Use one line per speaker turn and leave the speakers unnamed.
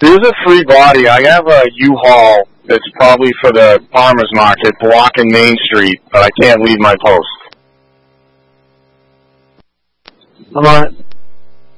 Here's a free body. I have a U-Haul that's probably for the farmer's market blocking Main Street, but I can't leave my post.
I'm on it.